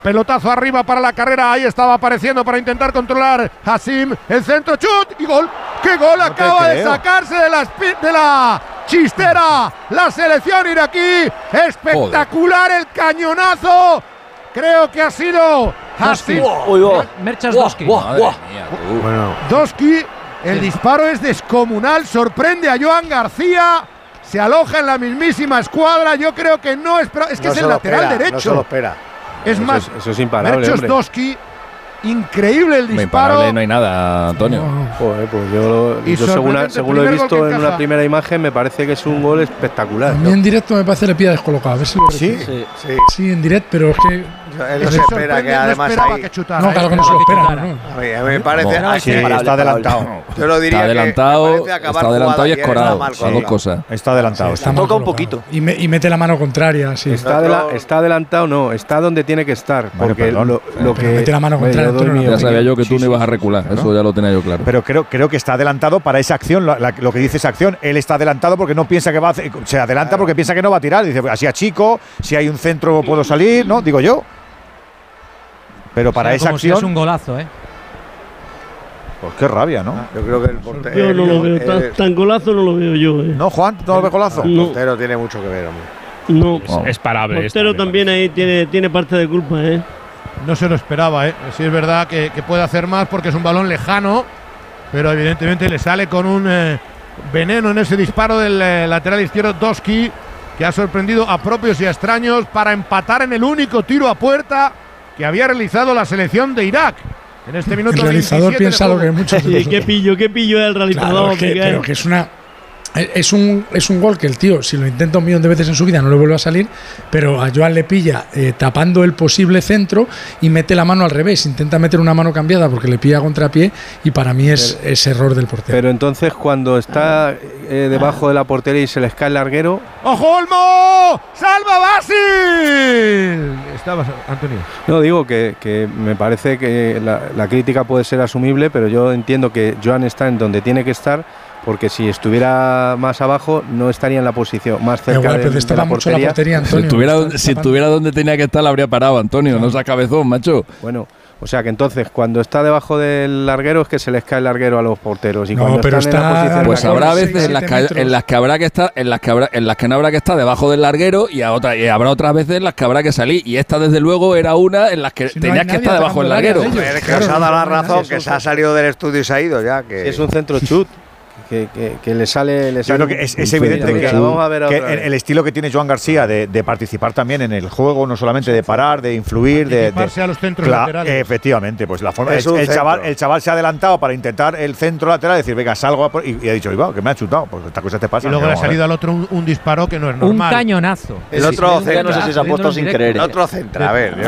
Pelotazo arriba para la carrera, ahí estaba apareciendo para intentar controlar Hassim, el centro, chut y gol. ¡Qué gol no acaba de sacarse de la chistera la selección iraquí! Espectacular el cañonazo. Creo que ha sido Hassim. Merchas Doski. Doski, el disparo es descomunal, sorprende a Joan García. Se aloja en la mismísima escuadra. Yo creo que no espera. Es que no es el lateral derecho. No se lo espera. Es más, eso es imparable. Merchos Doski, increíble el disparo. Imparable no hay nada, Antonio. Joder, pues yo según lo he visto en una primera imagen, me parece que es un gol espectacular. A mí en directo me parece que le pilla descolocado. A ver si lo sí. Sí, en directo, pero es que. Él no se espera que además ahí. No, claro que no se lo espera. A mí me parece. Sí, está adelantado. Yo lo diría. Está adelantado y escorado. Son dos cosas. Está adelantado. Toca un poquito. Y mete la mano contraria. Sí. Está adelantado, no. Está donde tiene que estar. Porque lo que. Mete la mano contraria. Ya sabía yo que tú no ibas a recular. Eso ya lo tenía yo claro. Pero creo que está adelantado para esa acción. Lo que dice esa acción. Él está adelantado porque no piensa que va a hacer. Se adelanta porque piensa que no va a tirar. Dice, así a chico. Si hay un centro puedo salir. ¿No? Digo yo. Pero para esa acción. Si es un golazo, Pues qué rabia, ¿no? Yo creo que el portero. Yo no lo veo. Tan golazo no lo veo yo, ¿No, Juan? ¿No lo ves golazo? El portero tiene mucho que ver, hombre. No. Es parable. El portero también ahí tiene parte de culpa, No se lo esperaba, Sí es verdad que puede hacer más porque es un balón lejano, pero evidentemente le sale con un veneno en ese disparo del lateral izquierdo Doski, que ha sorprendido a propios y a extraños para empatar en el único tiro a puerta que había realizado la selección de Irak. En este minuto el realizador piensa lo que muchos. ¿Qué pillo el realizador? Claro, pero que es un gol que el tío, si lo intenta un millón de veces en su vida, no le vuelve a salir, pero a Joan le pilla tapando el posible centro y mete la mano al revés, intenta meter una mano cambiada porque le pilla a contrapié y para mí es error del portero. Pero entonces cuando está debajo de la portería y se le cae el larguero… ¡Ojo, Olmo! ¡Salva Basil! Estabas, Antonio. No, digo que me parece que la crítica puede ser asumible, pero yo entiendo que Joan está en donde tiene que estar, porque si estuviera más abajo no estaría en la posición más cerca de la portería. Antonio, si estuviera donde tenía que estar, la habría parado, Antonio. No sea cabezón, macho. Bueno, o sea que entonces cuando está debajo del larguero es que se les cae el larguero a los porteros. Y no, cuando pero están en la posición, pues habrá veces en las que habrá que estar, en las que no habrá que estar debajo del larguero y habrá otras veces en las que habrá que salir. Y esta desde luego era una en las que tenías que estar debajo del larguero. Es que os ha dado la razón, que se ha salido del estudio y se ha ido ya. Que es un centro chut. Que le sale. Yo creo que es evidente que el estilo que tiene Joan García de participar también en el juego, no solamente de parar, de influir, de a los centros laterales. Efectivamente, pues la forma. El chaval se ha adelantado para intentar el centro lateral, decir, venga, salgo y ha dicho, que me ha chutado, pues esta cosa te pasa. Y luego le ha salido al otro un disparo que no es normal. Un cañonazo. El otro centra. No sé si se ha puesto sin querer. El otro centra, a ver.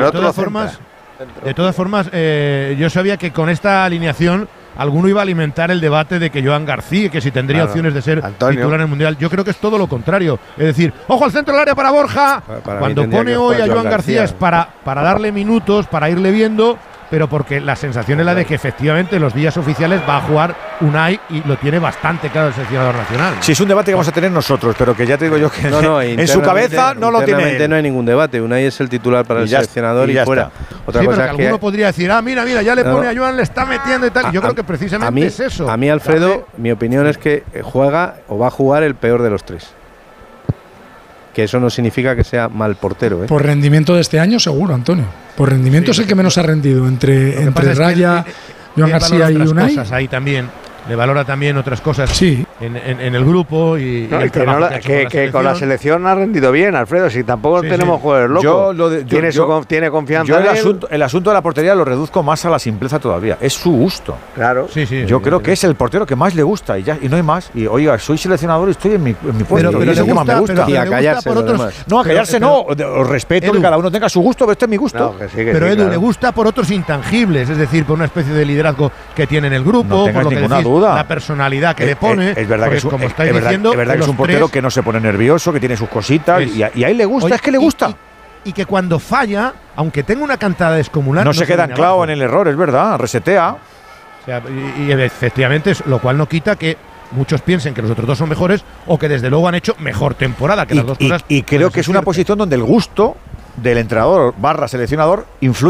De todas formas, yo sabía que con esta alineación alguno iba a alimentar el debate de que Joan García, que si tendría opciones de ser titular en el Mundial. Yo creo que es todo lo contrario. Es decir, ojo al centro del área para Borja. Cuando pone hoy a Joan García es para darle minutos, para irle viendo, pero porque la sensación es la de que efectivamente los días oficiales va a jugar Unai y lo tiene bastante claro el seleccionador nacional. Sí, es un debate que vamos a tener nosotros, pero que ya te digo yo que en su cabeza no lo tiene. No hay ningún debate. Unai es el titular para el seleccionador y fuera. Otra cosa es que alguno podría decir, mira, ya le pone a Joan, le está metiendo y tal. Yo creo que precisamente es eso. A mí, Alfredo, mi opinión es que juega o va a jugar el peor de los tres. Que eso no significa que sea mal portero. Por rendimiento de este año, seguro, Antonio. Por rendimiento es el que menos ha rendido entre Raya, Joan García y Unai. Ahí también le valora también otras cosas en el grupo y que con la selección ha rendido bien, Alfredo. Si tampoco tenemos jugadores locos. Tiene confianza. El asunto de la portería lo reduzco más a la simpleza todavía. Es su gusto. Claro. Yo creo que es el portero que más le gusta y no hay más. Y oiga, soy seleccionador y estoy en mi puesto. Pero es el que más me gusta. Y a callarse. No, a callarse no. Os respeto, que cada uno tenga su gusto, pero este es mi gusto. Pero Edu, le gusta por otros intangibles, es decir, por una especie de liderazgo que tiene en el grupo, no tengas ninguna duda. La personalidad que le pone. Es verdad que es un portero que no se pone nervioso, que tiene sus cositas y a él le gusta, es que le gusta. Y que cuando falla, aunque tenga una cantada descomunal, no se queda anclado en el error, es verdad, resetea. O sea, y efectivamente, lo cual no quita que muchos piensen que los otros dos son mejores o que desde luego han hecho mejor temporada que las dos cosas. Y creo que es una posición donde el gusto del entrenador / seleccionador influye.